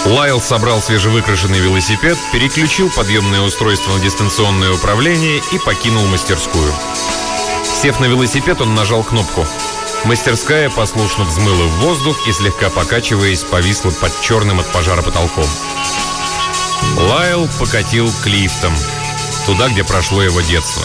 Лайл собрал свежевыкрашенный велосипед, переключил подъемное устройство на дистанционное управление и покинул мастерскую. Сев на велосипед, он нажал кнопку. Мастерская послушно взмыла в воздух и, слегка покачиваясь, повисла под черным от пожара потолком. Лайл покатил к лифтам, туда, где прошло его детство.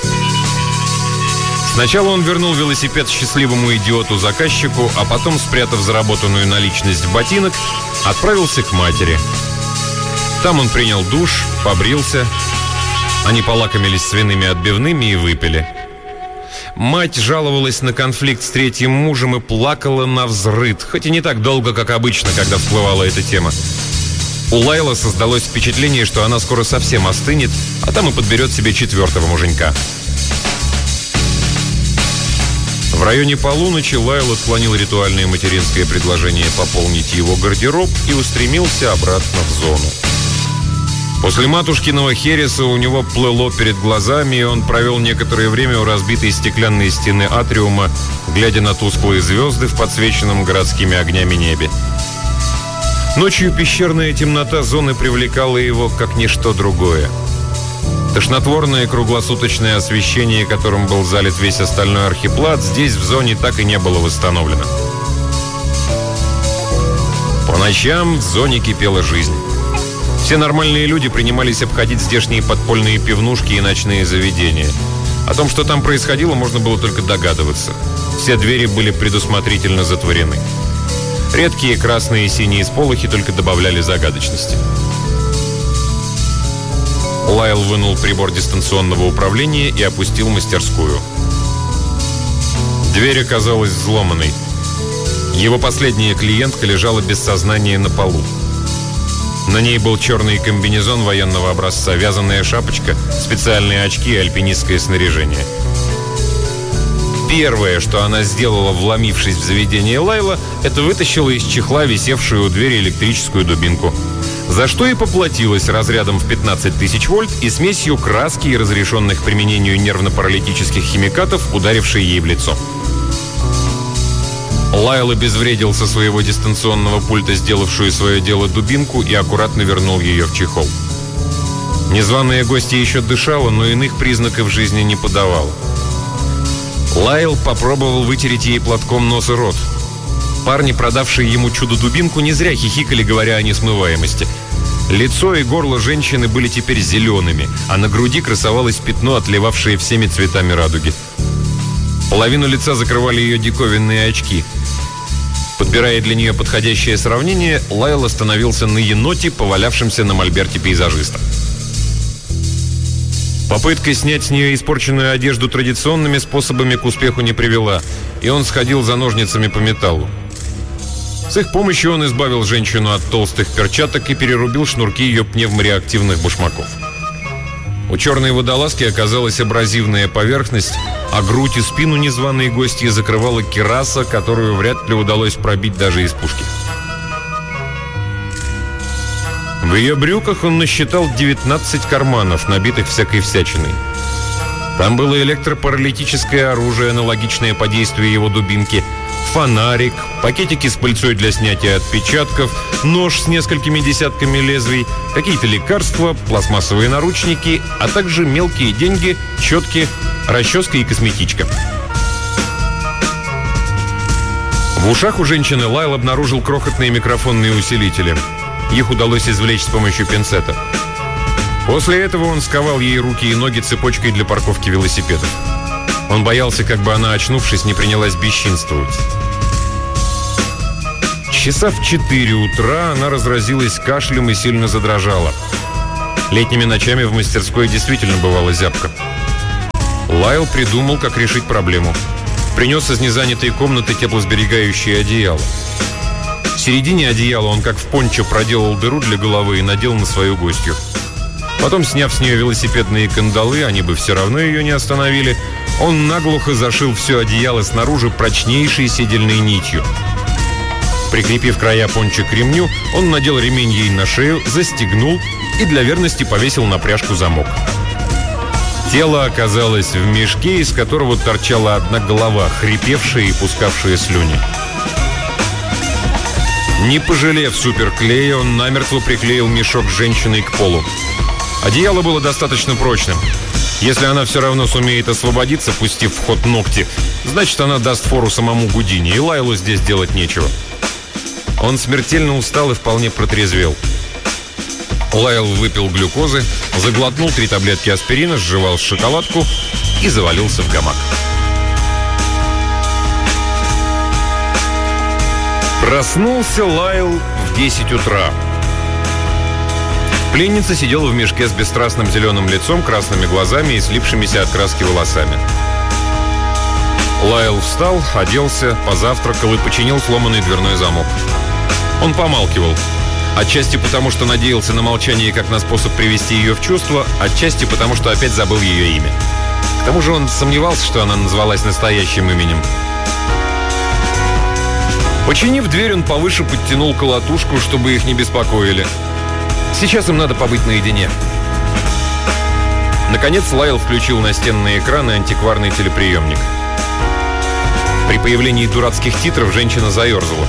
Сначала он вернул велосипед счастливому идиоту-заказчику, а потом, спрятав заработанную наличность в ботинок, отправился к матери. Там он принял душ, побрился. Они полакомились свиными отбивными и выпили. Мать жаловалась на конфликт с третьим мужем и плакала навзрыд, хоть и не так долго, как обычно, когда всплывала эта тема. У Лайла создалось впечатление, что она скоро совсем остынет, а там и подберет себе четвертого муженька. В районе полуночи Лайл отклонил ритуальное материнское предложение пополнить его гардероб и устремился обратно в зону. После матушкиного хереса у него плыло перед глазами, и он провел некоторое время у разбитой стеклянной стены атриума, глядя на тусклые звезды в подсвеченном городскими огнями небе. Ночью пещерная темнота зоны привлекала его, как ничто другое. Тошнотворное круглосуточное освещение, которым был залит весь остальной архиплат, здесь в зоне так и не было восстановлено. По ночам в зоне кипела жизнь. Все нормальные люди принимались обходить здешние подпольные пивнушки и ночные заведения. О том, что там происходило, можно было только догадываться. Все двери были предусмотрительно затворены. Редкие красные и синие сполохи только добавляли загадочности. Лайл вынул прибор дистанционного управления и опустил мастерскую. Дверь оказалась взломанной. Его последняя клиентка лежала без сознания на полу. На ней был черный комбинезон военного образца, вязаная шапочка, специальные очки и альпинистское снаряжение. Первое, что она сделала, вломившись в заведение Лайла, это вытащила из чехла висевшую у двери электрическую дубинку, за что и поплатилась разрядом в 15 тысяч вольт и смесью краски и разрешенных к применению нервно-паралитических химикатов, ударившей ей в лицо. Лайл обезвредил со своего дистанционного пульта сделавшую свое дело дубинку и аккуратно вернул ее в чехол. Незваная гостья еще дышала, но иных признаков жизни не подавала. Лайл попробовал вытереть ей платком нос и рот. Парни, продавшие ему чудо-дубинку, не зря хихикали, говоря о несмываемости. Лицо и горло женщины были теперь зелеными, а на груди красовалось пятно, отливавшее всеми цветами радуги. Половину лица закрывали ее диковинные очки. Подбирая для нее подходящее сравнение, Лайл остановился на еноте, повалявшемся на мольберте пейзажиста. Попытка снять с нее испорченную одежду традиционными способами к успеху не привела, и он сходил за ножницами по металлу. С их помощью он избавил женщину от толстых перчаток и перерубил шнурки ее пневмореактивных башмаков. У черной водолазки оказалась абразивная поверхность, а грудь и спину незваной гостьи закрывала кираса, которую вряд ли удалось пробить даже из пушки. В ее брюках он насчитал 19 карманов, набитых всякой всячиной. Там было электропаралитическое оружие, аналогичное по действию его дубинки, фонарик, пакетики с пыльцой для снятия отпечатков, нож с несколькими десятками лезвий, какие-то лекарства, пластмассовые наручники, а также мелкие деньги, щетки, расческа и косметичка. В ушах у женщины Лайл обнаружил крохотные микрофонные усилители. Их удалось извлечь с помощью пинцета. После этого он сковал ей руки и ноги цепочкой для парковки велосипедов. Он боялся, как бы она, очнувшись, не принялась бесчинствовать. Часа в 4 утра она разразилась кашлем и сильно задрожала. Летними ночами в мастерской действительно бывала зябко. Лайл придумал, как решить проблему. Принес из незанятой комнаты теплосберегающее одеяло. В середине одеяла он, как в пончо, проделал дыру для головы и надел на свою гостью. Потом, сняв с нее велосипедные кандалы, они бы все равно ее не остановили, он наглухо зашил все одеяло снаружи прочнейшей седельной нитью. Прикрепив края пончо к ремню, он надел ремень ей на шею, застегнул и для верности повесил на пряжку замок. Тело оказалось в мешке, из которого торчала одна голова, хрипевшая и пускавшая слюни. Не пожалев суперклея, он намертво приклеил мешок с женщиной к полу. Одеяло было достаточно прочным. Если она все равно сумеет освободиться, пустив в ход ногти, значит, она даст фору самому Гудини, и Лайлу здесь делать нечего. Он смертельно устал и вполне протрезвел. Лайл выпил глюкозы, заглотнул 3 таблетки аспирина, сживал шоколадку и завалился в гамак. Проснулся Лайл в 10 утра. Пленница сидела в мешке с бесстрастным зеленым лицом, красными глазами и слипшимися от краски волосами. Лайл встал, оделся, позавтракал и починил сломанный дверной замок. Он помалкивал. Отчасти потому, что надеялся на молчание как на способ привести ее в чувство, отчасти потому, что опять забыл ее имя. К тому же он сомневался, что она назвалась настоящим именем. Починив дверь, он повыше подтянул колотушку, чтобы их не беспокоили. Сейчас им надо побыть наедине. Наконец Лайл включил настенные экраны и антикварный телеприемник. При появлении дурацких титров женщина заерзала.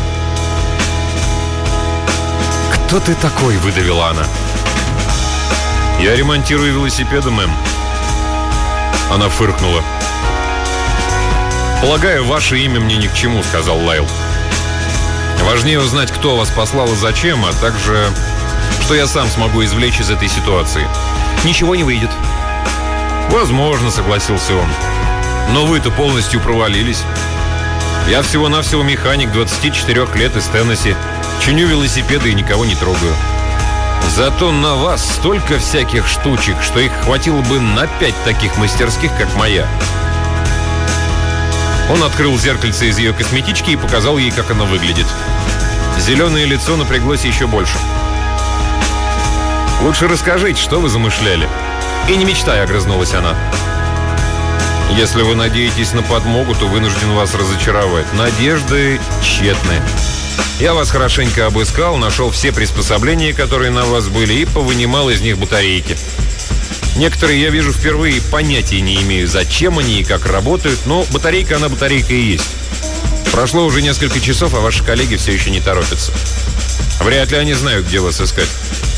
«Кто ты такой?» — выдавила она. «Я ремонтирую велосипеды, мэм». Она фыркнула. «Полагаю, ваше имя мне ни к чему», — сказал Лайл. «Важнее узнать, кто вас послал и зачем, а также, что я сам смогу извлечь из этой ситуации». «Ничего не выйдет». «Возможно», — согласился он. «Но вы-то полностью провалились. Я всего-навсего механик, 24 лет, из Теннесси. Чиню велосипеды и никого не трогаю. Зато на вас столько всяких штучек, что их хватило бы на 5 таких мастерских, как моя». Он открыл зеркальце из ее косметички и показал ей, как она выглядит. Зеленое лицо напряглось еще больше. «Лучше расскажите, что вы замышляли». «И не мечтай», — огрызнулась она. «Если вы надеетесь на подмогу, то вынужден вас разочаровать. Надежды тщетны. Я вас хорошенько обыскал, нашел все приспособления, которые на вас были, и повынимал из них батарейки. Некоторые я вижу впервые, понятия не имею, зачем они и как работают, но батарейка, она батарейка и есть. Прошло уже несколько часов, а ваши коллеги все еще не торопятся. Вряд ли они знают, где вас искать».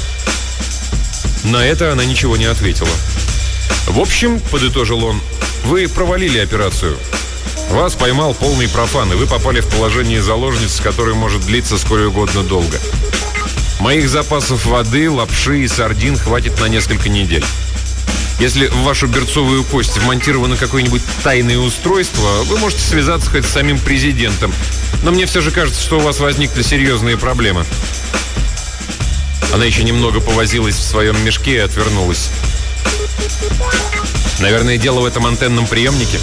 На это она ничего не ответила. «В общем, — подытожил он, — вы провалили операцию. Вас поймал полный профан, и вы попали в положение заложницы, которое может длиться сколь угодно долго. Моих запасов воды, лапши и сардин хватит на несколько недель. Если в вашу берцовую кость вмонтировано какое-нибудь тайное устройство, вы можете связаться хоть с самим президентом. Но мне все же кажется, что у вас возникли серьезные проблемы». Она еще немного повозилась в своем мешке и отвернулась. «Наверное, дело в этом антенном приемнике?»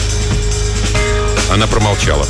Она промолчала.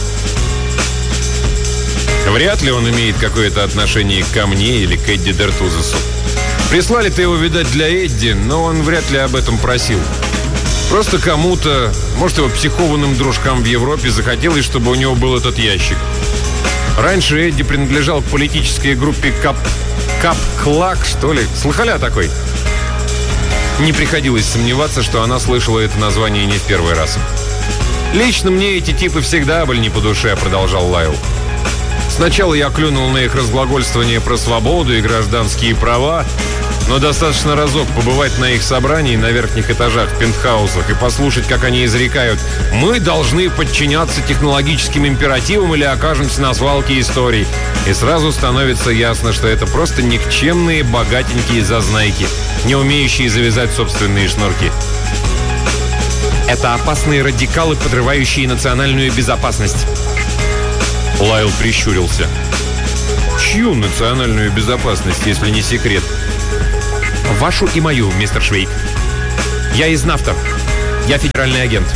«Вряд ли он имеет какое-то отношение ко мне или к Эдди Дертузесу. Прислали-то его, видать, для Эдди, но он вряд ли об этом просил. Просто кому-то, может, его психованным дружкам в Европе захотелось, чтобы у него был этот ящик. Раньше Эдди принадлежал к политической группе Кап-Клак, что ли? Слыхали о такой?» Не приходилось сомневаться, что она слышала это название не в первый раз. «Лично мне эти типы всегда были не по душе», — продолжал Лайл. «Сначала я клюнул на их разглагольствование про свободу и гражданские права, но достаточно разок побывать на их собрании на верхних этажах в пентхаусах и послушать, как они изрекают: «Мы должны подчиняться технологическим императивам или окажемся на свалке историй». И сразу становится ясно, что это просто никчемные, богатенькие зазнайки, не умеющие завязать собственные шнурки. «Это опасные радикалы, подрывающие национальную безопасность». Лайл прищурился. «Чью национальную безопасность, если не секрет?» «Вашу и мою, мистер Швейк. Я из НАФТА. Я федеральный агент».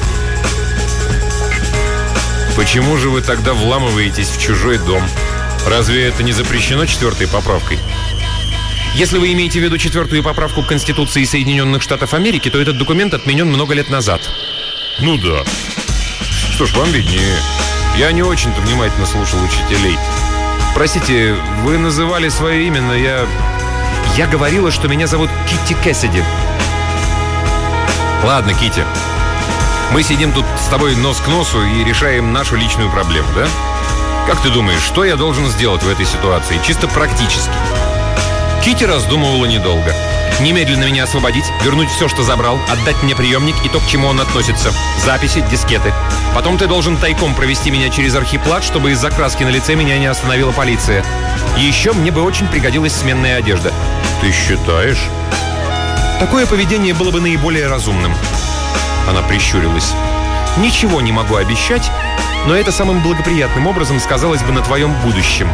«Почему же вы тогда вламываетесь в чужой дом? Разве это не запрещено 4-й поправкой?» «Если вы имеете в виду 4-ю поправку к Конституции Соединенных Штатов Америки, то этот документ отменен много лет назад». «Ну да. Что ж, вам виднее. Я не очень-то внимательно слушал учителей. Простите, вы называли свое имя, но Я говорила, что меня зовут Китти Кэссиди». «Ладно, Китти. Мы сидим тут с тобой нос к носу и решаем нашу личную проблему, да? Как ты думаешь, что я должен сделать в этой ситуации, чисто практически? Китти раздумывала недолго. Немедленно меня освободить, вернуть все, что забрал, отдать мне приемник и то, к чему он относится. Записи, дискеты. Потом ты должен тайком провести меня через архиплат, чтобы из-за краски на лице меня не остановила полиция. И еще мне бы очень пригодилась сменная одежда. Ты считаешь? Такое поведение было бы наиболее разумным. Она прищурилась. Ничего не могу обещать, но это самым благоприятным образом сказалось бы на твоем будущем.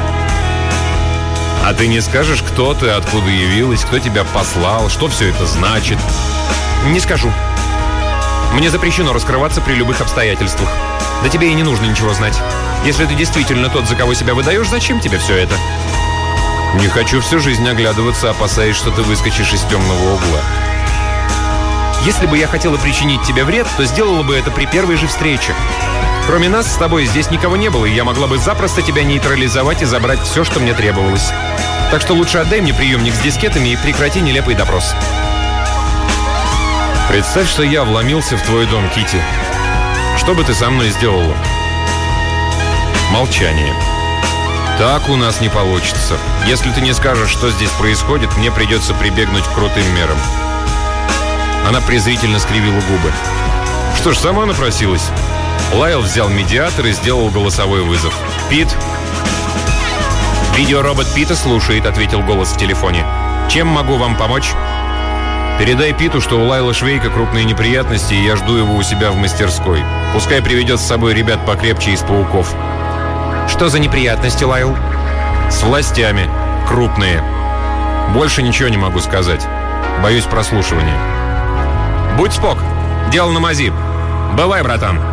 А ты не скажешь, кто ты, откуда явилась, кто тебя послал, что все это значит? Не скажу. Мне запрещено раскрываться при любых обстоятельствах. Да тебе и не нужно ничего знать. Если ты действительно тот, за кого себя выдаешь, зачем тебе все это? Не хочу всю жизнь оглядываться, опасаясь, что ты выскочишь из темного угла. Если бы я хотела причинить тебе вред, то сделала бы это при первой же встрече. Кроме нас с тобой здесь никого не было, и я могла бы запросто тебя нейтрализовать и забрать все, что мне требовалось. Так что лучше отдай мне приемник с дискетами и прекрати нелепый допрос. Представь, что я вломился в твой дом, Китти. Что бы ты со мной сделала? Молчание. Так у нас не получится. Если ты не скажешь, что здесь происходит, мне придется прибегнуть к крутым мерам. Она презрительно скривила губы. Что ж, сама напросилась. Лайл взял медиатор и сделал голосовой вызов. «Пит?» «Видеоробот Пита слушает», — ответил голос в телефоне. «Чем могу вам помочь?» «Передай Питу, что у Лайла Швейка крупные неприятности, и я жду его у себя в мастерской. Пускай приведет с собой ребят покрепче из пауков». «Что за неприятности, Лайл?» «С властями. Крупные. Больше ничего не могу сказать. Боюсь прослушивания». «Будь спок. Дело на мази. Бывай, братан».